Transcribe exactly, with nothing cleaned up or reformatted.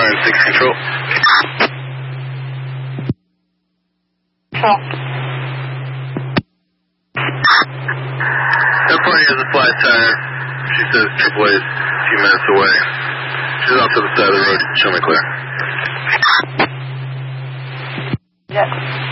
nine six control. Control. That party has a flat tire. She says triple A's a few minutes away. She's off to the side of the road. Show me clear. Yes.